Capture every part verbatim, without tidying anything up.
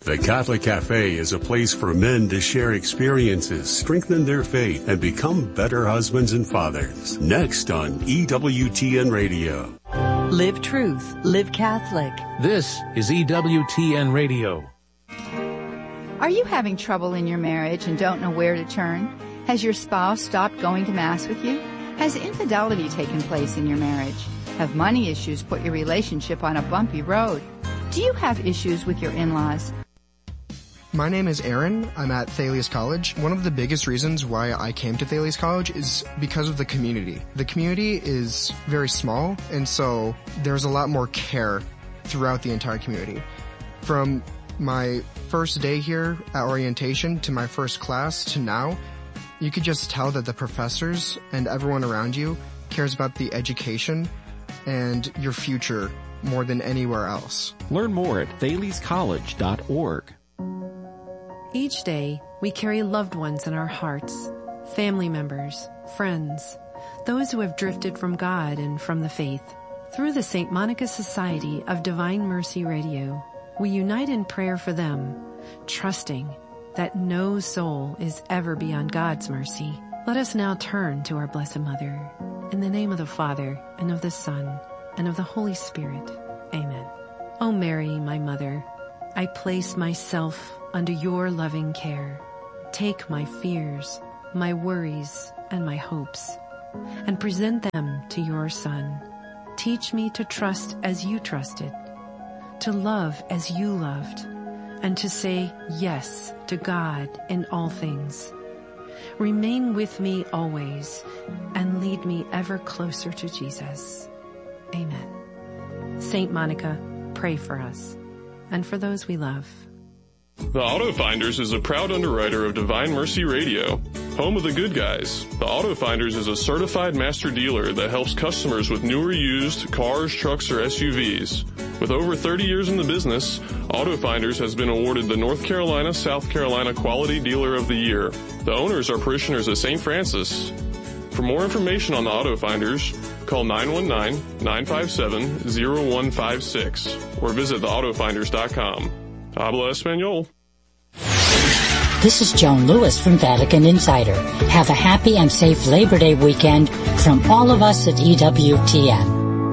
The Catholic Cafe is a place for men to share experiences, strengthen their faith, and become better husbands and fathers. Next on E W T N Radio. Live truth, live Catholic. This is E W T N Radio. Are you having trouble in your marriage and don't know where to turn? Has your spouse stopped going to Mass with you? Has infidelity taken place in your marriage? Have money issues put your relationship on a bumpy road? Do you have issues with your in-laws? My name is Aaron. I'm at Thales College. One of the biggest reasons why I came to Thales College is because of the community. The community is very small, and so there's a lot more care throughout the entire community. From my first day here at orientation to my first class to now, you could just tell that the professors and everyone around you cares about the education and your future more than anywhere else. Learn more at thales college dot org. Each day, we carry loved ones in our hearts, family members, friends, those who have drifted from God and from the faith. Through the Saint Monica Society of Divine Mercy Radio, we unite in prayer for them, trusting that no soul is ever beyond God's mercy. Let us now turn to our Blessed Mother. In the name of the Father, and of the Son, and of the Holy Spirit. Amen. O Mary, my Mother, I place myself under your loving care. Take my fears, my worries, and my hopes, and present them to your Son. Teach me to trust as you trusted, to love as you loved, and to say yes to God in all things. Remain with me always, and lead me ever closer to Jesus. Amen. Saint Monica, pray for us, and for those we love. The Auto Finders is a proud underwriter of Divine Mercy Radio, home of the good guys. The Auto Finders is a certified master dealer that helps customers with new or used cars, trucks, or S U Vs. With over thirty years in the business, Auto Finders has been awarded the North Carolina, South Carolina Quality Dealer of the Year. The owners are parishioners of Saint Francis. For more information on the Auto Finders, call nine one nine, nine five seven, zero one five six or visit the auto finders dot com. Habla Espanol. This is Joan Lewis from Vatican Insider. Have a happy and safe Labor Day weekend from all of us at E W T N.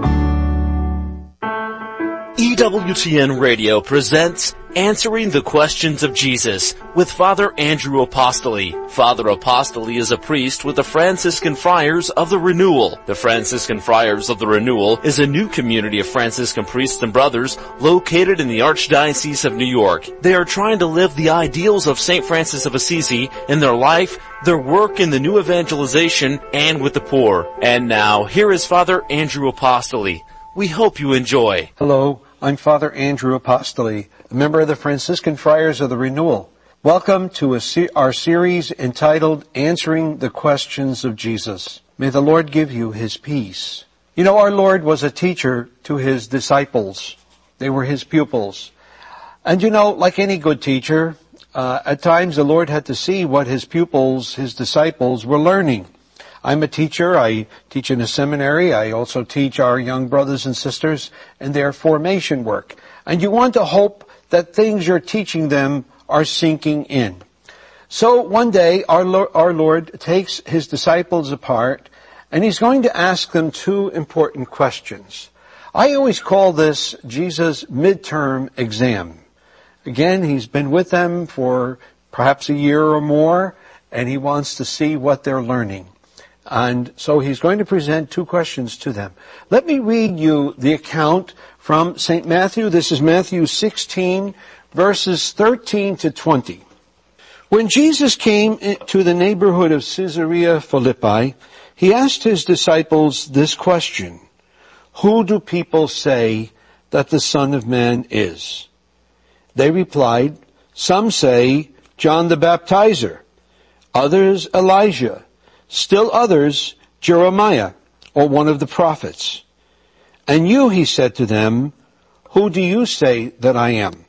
E W T N Radio presents Answering the Questions of Jesus with Father Andrew Apostoli. Father Apostoli is a priest with the Franciscan Friars of the Renewal. The Franciscan Friars of the Renewal is a new community of Franciscan priests and brothers located in the Archdiocese of New York. They are trying to live the ideals of Saint Francis of Assisi in their life, their work in the new evangelization, and with the poor. And now, here is Father Andrew Apostoli. We hope you enjoy. Hello, I'm Father Andrew Apostoli, a member of the Franciscan Friars of the Renewal. Welcome to a se- our series entitled Answering the Questions of Jesus. May the Lord give you His peace. You know, our Lord was a teacher to His disciples. They were His pupils. And you know, like any good teacher, uh, at times the Lord had to see what His pupils, His disciples, were learning. I'm a teacher. I teach in a seminary. I also teach our young brothers and sisters in their formation work. And you want to hope that things you're teaching them are sinking in. So one day our Lord, our Lord takes His disciples apart and He's going to ask them two important questions. I always call this Jesus' midterm exam. Again, He's been with them for perhaps a year or more and He wants to see what they're learning. And so He's going to present two questions to them. Let me read you the account from Saint Matthew. This is Matthew sixteen, verses thirteen to twenty. When Jesus came to the neighborhood of Caesarea Philippi, He asked His disciples this question: Who do people say that the Son of Man is? They replied, Some say John the Baptizer, others Elijah, still others, Jeremiah, or one of the prophets. And you, He said to them, who do you say that I am?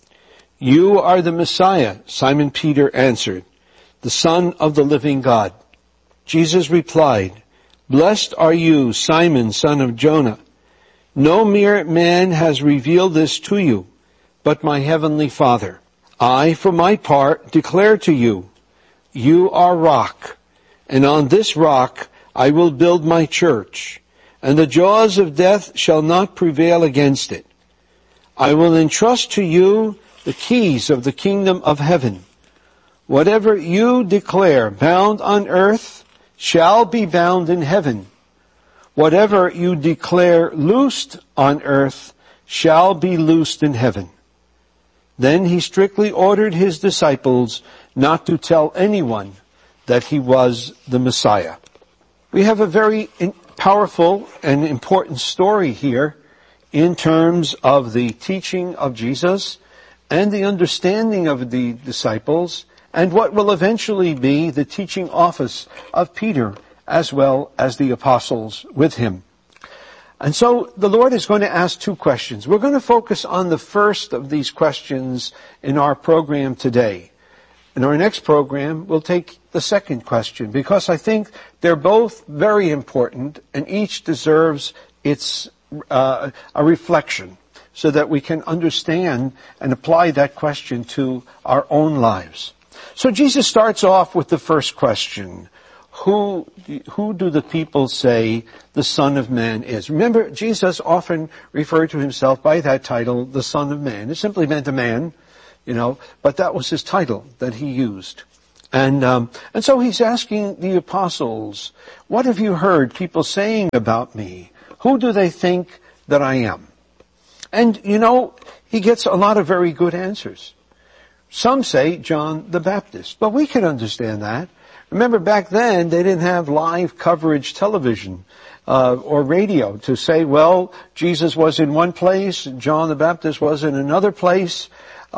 You are the Messiah, Simon Peter answered, the Son of the living God. Jesus replied, Blessed are you, Simon, son of Jonah. No mere man has revealed this to you, but my heavenly Father. I, for my part, declare to you, you are rock, and on this rock I will build my church, and the jaws of death shall not prevail against it. I will entrust to you the keys of the kingdom of heaven. Whatever you declare bound on earth shall be bound in heaven. Whatever you declare loosed on earth shall be loosed in heaven. Then he strictly ordered his disciples not to tell anyone that he was the Messiah. We have a very powerful and important story here in terms of the teaching of Jesus and the understanding of the disciples and what will eventually be the teaching office of Peter as well as the apostles with him. And so the Lord is going to ask two questions. We're going to focus on the first of these questions in our program today. In our next program, we'll take the second question because I think they're both very important and each deserves its uh, a reflection so that we can understand and apply that question to our own lives. So Jesus starts off with the first question. Who, who do the people say the Son of Man is? Remember, Jesus often referred to himself by that title, the Son of Man. It simply meant a man, you know, but that was his title that he used. And, um, and so he's asking the apostles, what have you heard people saying about me? Who do they think that I am? And, you know, he gets a lot of very good answers. Some say John the Baptist, but we can understand that. Remember, back then, they didn't have live coverage television uh, or radio to say, well, Jesus was in one place, John the Baptist was in another place.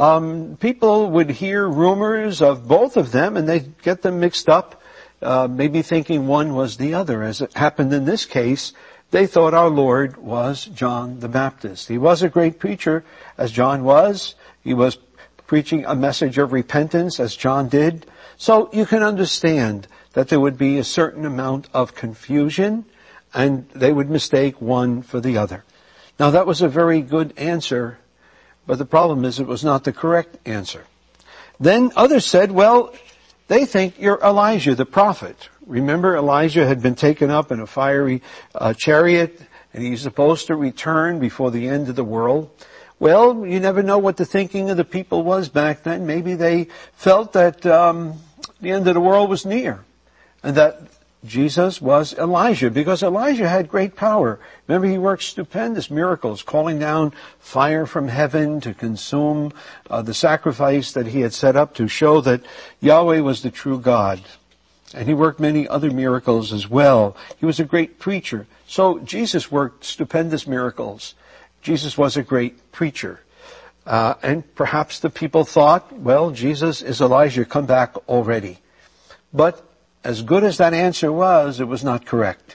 Um, people would hear rumors of both of them, and they'd get them mixed up, uh, maybe thinking one was the other. As it happened in this case, they thought our Lord was John the Baptist. He was a great preacher, as John was. He was preaching a message of repentance, as John did. So you can understand that there would be a certain amount of confusion and they would mistake one for the other. Now that was a very good answer, but the problem is it was not the correct answer. Then others said, well, they think you're Elijah the prophet. Remember, Elijah had been taken up in a fiery uh, chariot and he's supposed to return before the end of the world. Well, you never know what the thinking of the people was back then. Maybe they felt that um, the end of the world was near and that Jesus was Elijah because Elijah had great power. Remember, he worked stupendous miracles, calling down fire from heaven to consume uh, the sacrifice that he had set up to show that Yahweh was the true God. And he worked many other miracles as well. He was a great preacher. So Jesus worked stupendous miracles. Jesus was a great preacher. Uh, and perhaps the people thought, well, Jesus is Elijah, come back already. But as good as that answer was, it was not correct.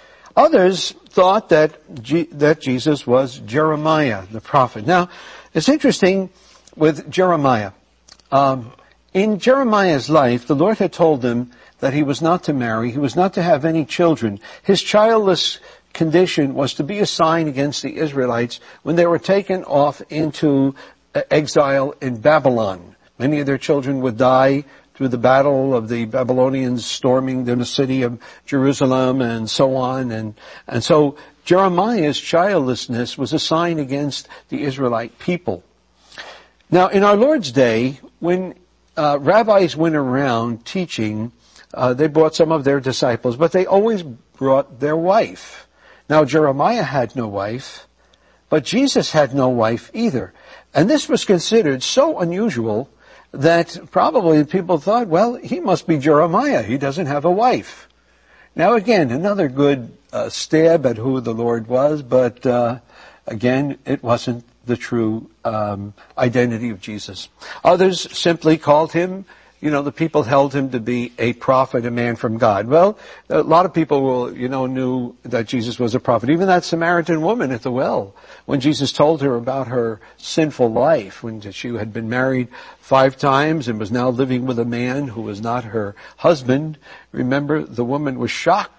Others thought that G- that Jesus was Jeremiah, the prophet. Now, it's interesting with Jeremiah. Um, in Jeremiah's life, the Lord had told him that he was not to marry, he was not to have any children. His childless condition was to be a sign against the Israelites when they were taken off into exile in Babylon. Many of their children would die through the battle of the Babylonians storming the city of Jerusalem and so on. And, and so Jeremiah's childlessness was a sign against the Israelite people. Now, in our Lord's day, when uh, rabbis went around teaching, uh, they brought some of their disciples, but they always brought their wife. Now, Jeremiah had no wife, but Jesus had no wife either. And this was considered so unusual that probably people thought, well, he must be Jeremiah. He doesn't have a wife. Now, again, another good uh, stab at who the Lord was, but uh, again, it wasn't the true um, identity of Jesus. Others simply called him, you know, the people held him to be a prophet, a man from God. Well, a lot of people will, you know, knew that Jesus was a prophet. Even that Samaritan woman at the well, when Jesus told her about her sinful life, when she had been married five times and was now living with a man who was not her husband, remember, the woman was shocked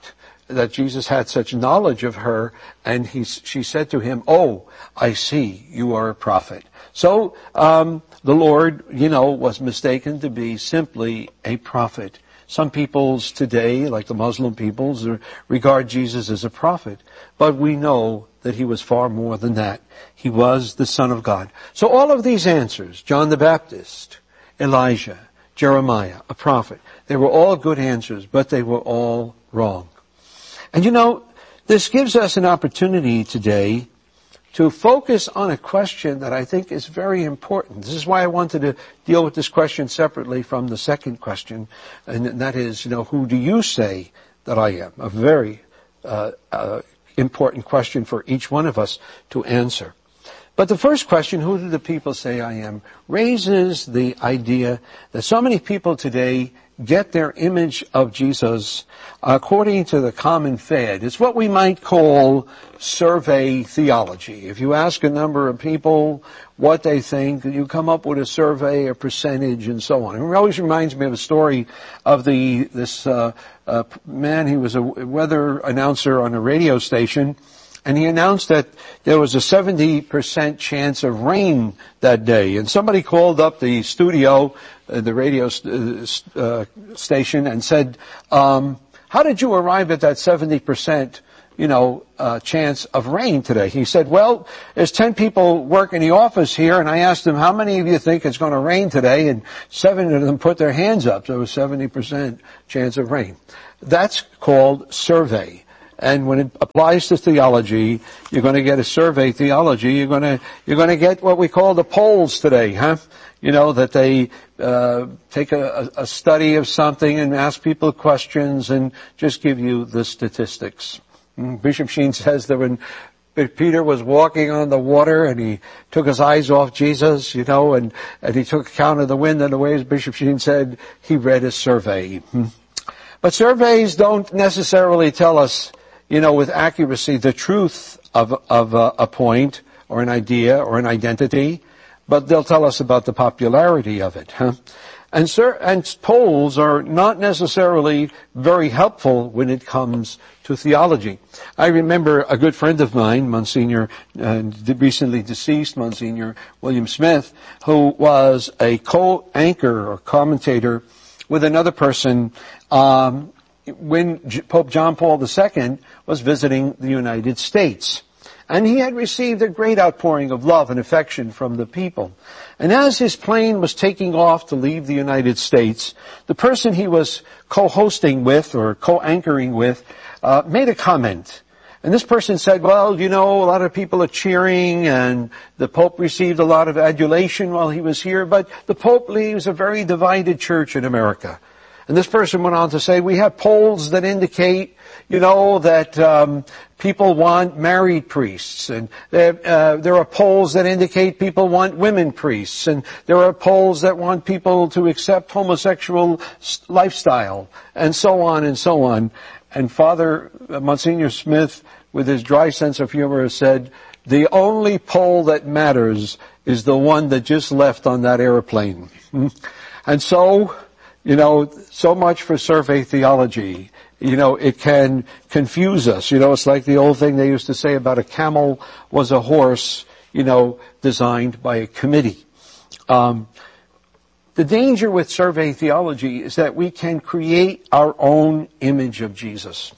that Jesus had such knowledge of her, and he, she said to him, "Oh, I see, you are a prophet." So, um, the Lord, you know, was mistaken to be simply a prophet. Some peoples today, like the Muslim peoples, regard Jesus as a prophet. But we know that he was far more than that. He was the Son of God. So all of these answers, John the Baptist, Elijah, Jeremiah, a prophet, they were all good answers, but they were all wrong. And you know, this gives us an opportunity today to focus on a question that I think is very important. This is why I wanted to deal with this question separately from the second question, and that is, you know, who do you say that I am? A very uh, uh, important question for each one of us to answer. But the first question, who do the people say I am, raises the idea that so many people today get their image of Jesus according to the common fad. It's what we might call survey theology. If you ask a number of people what they think, you come up with a survey, a percentage, and so on. It always reminds me of a story of the this uh, uh, man. He was a weather announcer on a radio station, and he announced that there was a seventy percent chance of rain that day. And somebody called up the studio, uh, the radio st- uh, station, and said, um, how did you arrive at that seventy percent, you know, uh, chance of rain today? He said, well, there's ten people work in the office here, and I asked them, how many of you think it's going to rain today? And seven of them put their hands up. So it was seventy percent chance of rain. That's called survey. And when it applies to theology, you're going to get a survey theology. You're going to, you're going to get what we call the polls today, huh? You know, that they, uh, take a, a study of something and ask people questions and just give you the statistics. Bishop Sheen says that when Peter was walking on the water and he took his eyes off Jesus, you know, and, and he took account of the wind and the waves, Bishop Sheen said he read a survey. But surveys don't necessarily tell us, you know, with accuracy, the truth of, of a, a point or an idea or an identity, but they'll tell us about the popularity of it, huh? And, sir, and polls are not necessarily very helpful when it comes to theology. I remember a good friend of mine, Monsignor, uh, recently deceased, Monsignor William Smith, who was a co-anchor or commentator with another person, um, when Pope John Paul the Second was visiting the United States. And he had received a great outpouring of love and affection from the people. And as his plane was taking off to leave the United States, the person he was co-hosting with or co-anchoring with uh, made a comment. And this person said, well, you know, a lot of people are cheering and the Pope received a lot of adulation while he was here, but the Pope leaves a very divided church in America. And this person went on to say, we have polls that indicate, you know, that um, people want married priests. And there, uh, there are polls that indicate people want women priests. And there are polls that want people to accept homosexual lifestyle. And so on and so on. And Father uh, Monsignor Smith, with his dry sense of humor, said, the only poll that matters is the one that just left on that airplane. And so, you know, so much for survey theology. You know, it can confuse us. You know, it's like the old thing they used to say about a camel was a horse, you know, designed by a committee. Um, the danger with survey theology is that we can create our own image of Jesus.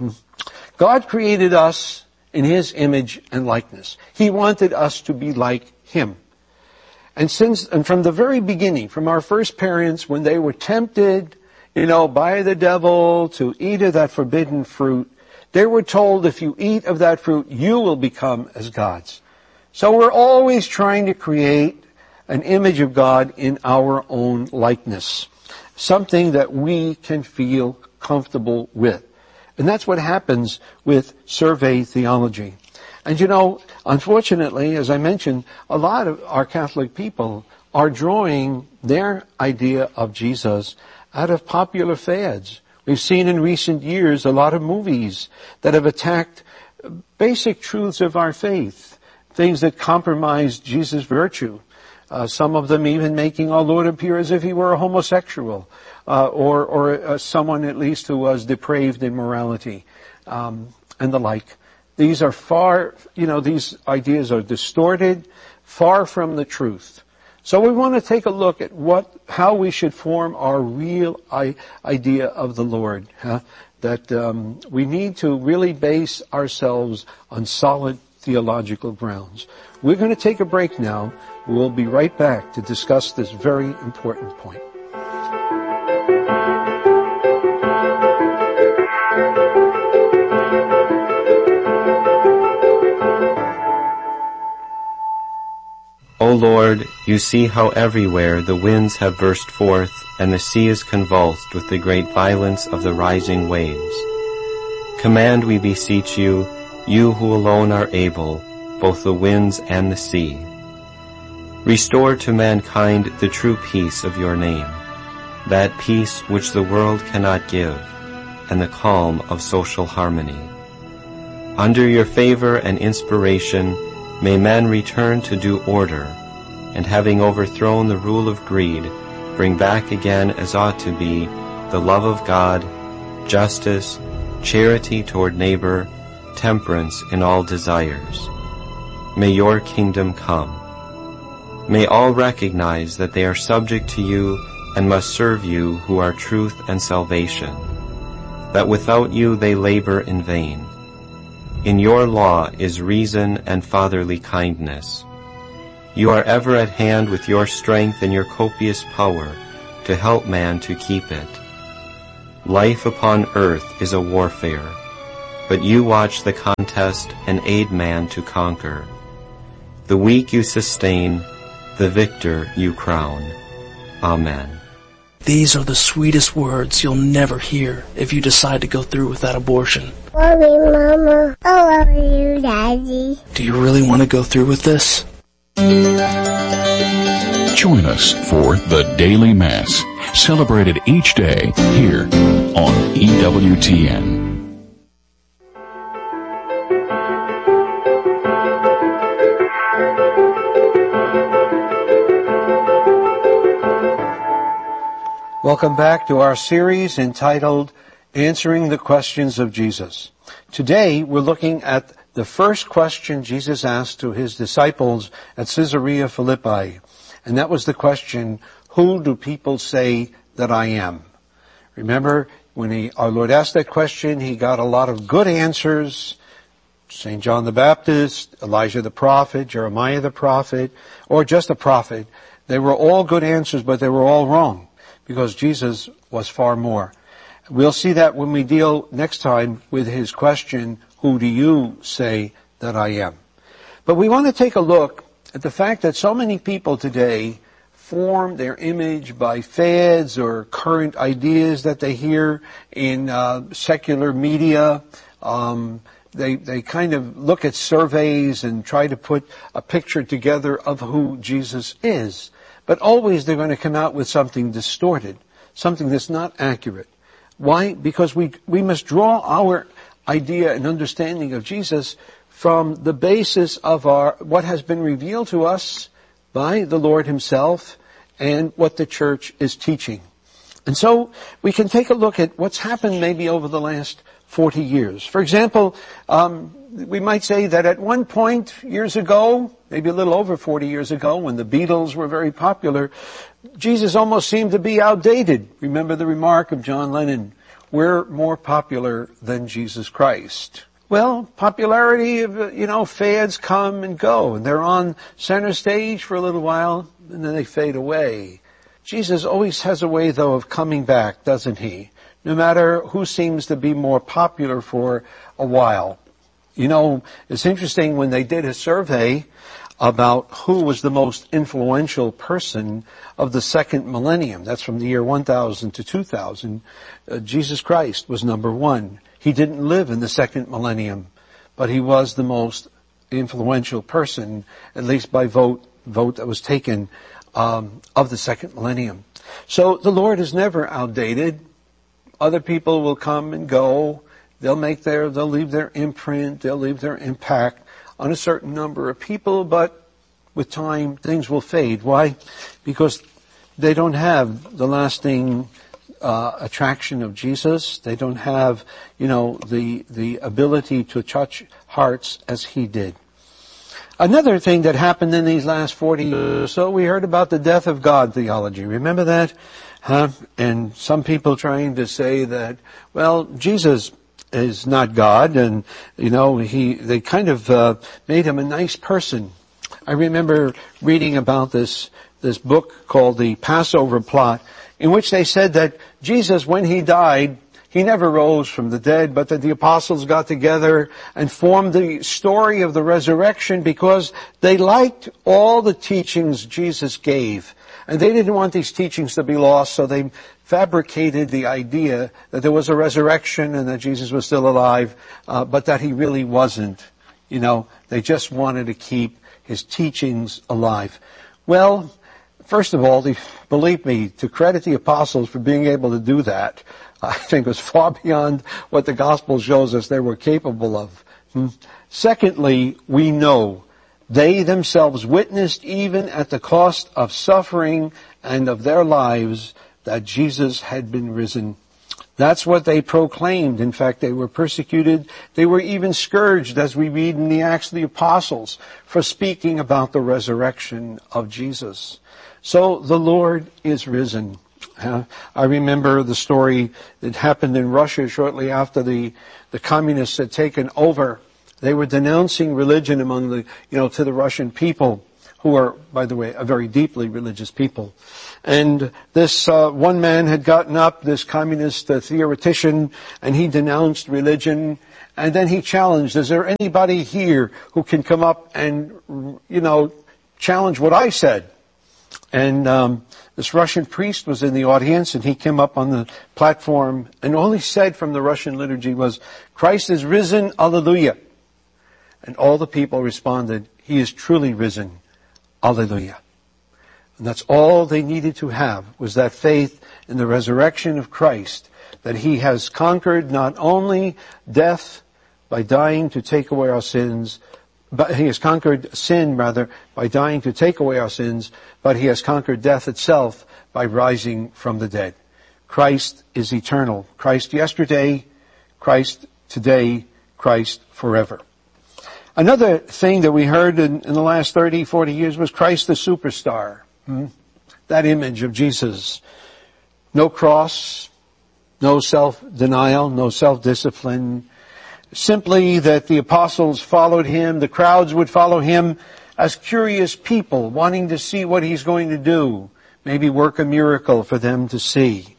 God created us in His image and likeness. He wanted us to be like Him. And since, and from the very beginning, from our first parents, when they were tempted, you know, by the devil to eat of that forbidden fruit, they were told, if you eat of that fruit, you will become as gods. So we're always trying to create an image of God in our own likeness. Something that we can feel comfortable with. And that's what happens with survey theology. And you know, unfortunately, as I mentioned, a lot of our Catholic people are drawing their idea of Jesus out of popular fads. We've seen in recent years a lot of movies that have attacked basic truths of our faith, things that compromise Jesus' virtue. Uh, some of them even making our Lord appear as if He were a homosexual, uh, or, or uh, someone at least who was depraved in morality. um, and the like. These are far, you know, these ideas are distorted, far from the truth. So we want to take a look at what, how we should form our real I- idea of the Lord. Huh? That um, we need to really base ourselves on solid theological grounds. We're going to take a break now. We'll be right back to discuss this very important point. O Lord, you see how everywhere the winds have burst forth, and the sea is convulsed with the great violence of the rising waves. Command, we beseech you, you who alone are able, both the winds and the sea. Restore to mankind the true peace of your name, that peace which the world cannot give, and the calm of social harmony. Under your favor and inspiration, may men return to due order, and having overthrown the rule of greed, bring back again as ought to be the love of God, justice, charity toward neighbor, temperance in all desires. May your kingdom come. May all recognize that they are subject to you and must serve you who are truth and salvation, that without you they labor in vain. In your law is reason and fatherly kindness. You are ever at hand with your strength and your copious power to help man to keep it. Life upon earth is a warfare, but you watch the contest and aid man to conquer. The weak you sustain, the victor you crown. Amen. These are the sweetest words you'll never hear if you decide to go through with that abortion. Love you, Mama. I love you, Daddy. Do you really want to go through with this? Join us for the Daily Mass, celebrated each day here on E W T N. Welcome back to our series entitled Answering the Questions of Jesus. Today we're looking at the first question Jesus asked to his disciples at Caesarea Philippi, and that was the question, who do people say that I am? Remember, when he, our Lord asked that question, he got a lot of good answers. Saint John the Baptist, Elijah the prophet, Jeremiah the prophet, or just a prophet. They were all good answers, but they were all wrong, because Jesus was far more. We'll see that when we deal next time with his question, who do you say that I am? But we want to take a look at the fact that so many people today form their image by fads or current ideas that they hear in uh, secular media. Um, they, they kind of look at surveys and try to put a picture together of who Jesus is. But always they're going to come out with something distorted, something that's not accurate. Why? Because we we must draw our idea and understanding of Jesus from the basis of our what has been revealed to us by the Lord himself and what the church is teaching. And so we can take a look at what's happened maybe over the last forty years. For example, um, we might say that at one point years ago, maybe a little over forty years ago, when the Beatles were very popular, Jesus almost seemed to be outdated. Remember the remark of John Lennon, we're more popular than Jesus Christ. Well, popularity, you know, fads come and go, and they're on center stage for a little while, and then they fade away. Jesus always has a way, though, of coming back, doesn't he? No matter who seems to be more popular for a while. You know, it's interesting when they did a survey about who was the most influential person of the second millennium. That's from the year one thousand to two thousand. Uh, Jesus Christ was number one. He didn't live in the second millennium, but he was the most influential person, at least by vote, vote that was taken um, of the second millennium. So the Lord is never outdated. Other people will come and go. They'll make their, they'll leave their imprint, they'll leave their impact on a certain number of people, but with time, things will fade. Why? Because they don't have the lasting uh, attraction of Jesus. They don't have, you know, the, the ability to touch hearts as he did. Another thing that happened in these last forty years or so, we heard about the death of God theology. Remember that? Huh? And some people trying to say that, well, Jesus is not God, and, you know, he, they kind of, uh, made him a nice person. I remember reading about this, this book called The Passover Plot, in which they said that Jesus, when he died, he never rose from the dead, but that the apostles got together and formed the story of the resurrection because they liked all the teachings Jesus gave. And they didn't want these teachings to be lost, so they fabricated the idea that there was a resurrection and that Jesus was still alive, uh, but that he really wasn't. You know, they just wanted to keep his teachings alive. Well, first of all, the, believe me, to credit the apostles for being able to do that, I think was far beyond what the gospel shows us they were capable of. Hmm. Secondly, we know they themselves witnessed, even at the cost of suffering and of their lives, that Jesus had been risen. That's what they proclaimed. In fact, they were persecuted. They were even scourged, as we read in the Acts of the Apostles, for speaking about the resurrection of Jesus. So the Lord is risen. Uh, I remember the story that happened in Russia shortly after the, the communists had taken over. They were denouncing religion among the, you know, to the Russian people, who are, by the way, a very deeply religious people. And this uh, one man had gotten up, this communist uh, theoretician, and he denounced religion. And then he challenged, is there anybody here who can come up and, you know, challenge what I said? And um, this Russian priest was in the audience, and he came up on the platform, and all he said from the Russian liturgy was, Christ is risen, alleluia. And all the people responded, he is truly risen, alleluia. And that's all they needed to have, was that faith in the resurrection of Christ, that he has conquered not only death by dying to take away our sins, but he has conquered sin, rather, by dying to take away our sins, but he has conquered death itself by rising from the dead. Christ is eternal. Christ yesterday, Christ today, Christ forever. Another thing that we heard in, in the last thirty, forty years was Christ the superstar. Hmm? That image of Jesus. No cross, no self-denial, no self-discipline. Simply that the apostles followed him, the crowds would follow him as curious people wanting to see what he's going to do, maybe work a miracle for them to see.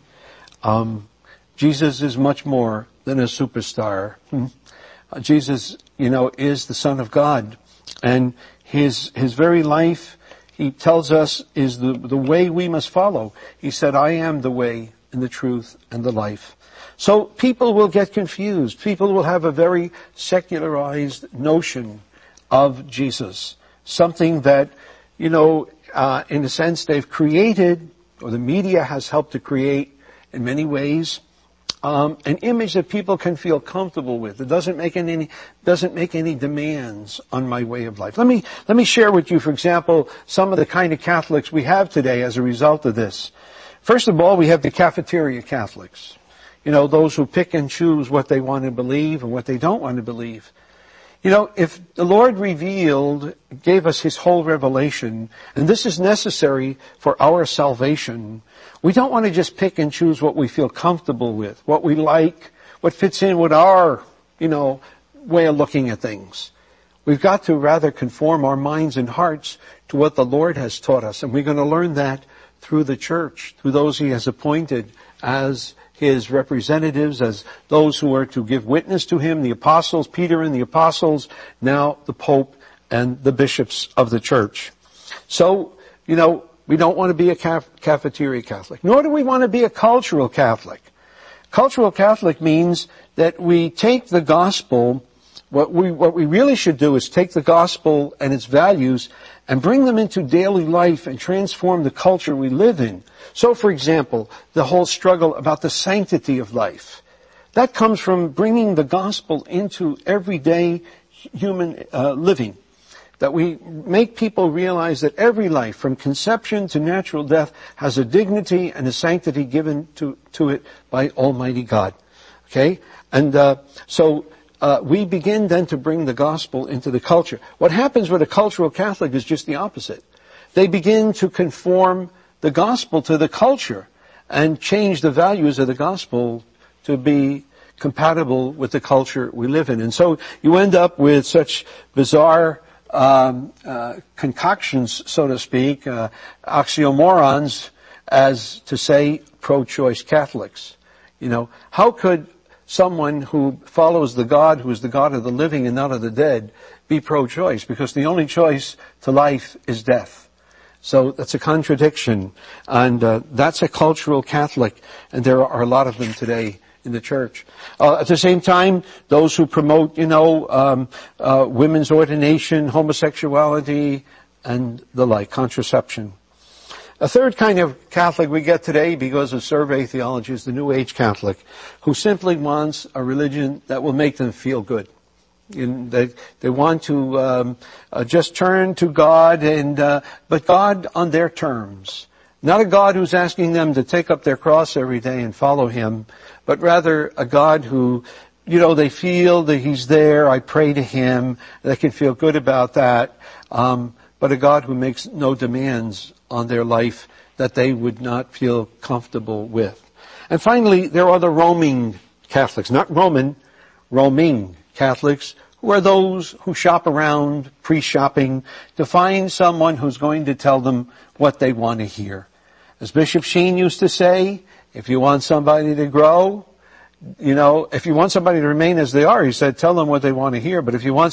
Um, Jesus is much more than a superstar. Hmm? Uh, Jesus, you know, is the Son of God, and his his very life, he tells us, is the the way we must follow. He said, I am the way and the truth and the life. So people will get confused. People will have a very secularized notion of Jesus. Something that, you know, uh, in a sense they've created, or the media has helped to create in many ways, um, an image that people can feel comfortable with. It doesn't make any, doesn't make any demands on my way of life. Let me, let me share with you, for example, some of the kind of Catholics we have today as a result of this. First of all, we have the cafeteria Catholics. You know, those who pick and choose what they want to believe and what they don't want to believe. You know, if the Lord revealed, gave us his whole revelation, and this is necessary for our salvation, we don't want to just pick and choose what we feel comfortable with, what we like, what fits in with our, you know, way of looking at things. We've got to rather conform our minds and hearts to what the Lord has taught us, and we're going to learn that through the church, through those he has appointed as his representatives, as those who are to give witness to him, the apostles, Peter and the apostles, now the Pope and the bishops of the church. So, you know, we don't want to be a caf- cafeteria Catholic, nor do we want to be a cultural Catholic. Cultural Catholic means that we take the gospel, what we, what we really should do is take the gospel and its values and bring them into daily life and transform the culture we live in. So, for example, the whole struggle about the sanctity of life. That comes from bringing the gospel into everyday human uh, living. that we make people realize that every life, from conception to natural death, has a dignity and a sanctity given to, to it by Almighty God. Okay? And uh, so uh, we begin then to bring the gospel into the culture. What happens with a cultural Catholic is just the opposite. They begin to conform the gospel to the culture and change the values of the gospel to be compatible with the culture we live in. And so you end up with such bizarre um, uh, concoctions, so to speak, uh, oxymorons, as to say pro-choice Catholics. You know, how could someone who follows the God who is the God of the living and not of the dead be pro-choice? Because the only choice to life is death. So that's a contradiction, and uh, that's a cultural Catholic, and there are a lot of them today in the church. Uh, at the same time, those who promote, you know, um, uh, women's ordination, homosexuality, and the like, contraception. A third kind of Catholic we get today, because of survey theology, is the New Age Catholic, who simply wants a religion that will make them feel good. In, they, they want to um, uh, just turn to God, and uh, but God on their terms. Not a God who's asking them to take up their cross every day and follow Him, but rather a God who, you know, they feel that He's there, I pray to Him, they can feel good about that, um, but a God who makes no demands on their life that they would not feel comfortable with. And finally, there are the roaming Catholics, not Roman, roaming Catholics, who are those who shop around, pre-shopping, to find someone who's going to tell them what they want to hear. As Bishop Sheen used to say, if you want somebody to grow, you know, if you want somebody to remain as they are, he said, tell them what they want to hear. But if you want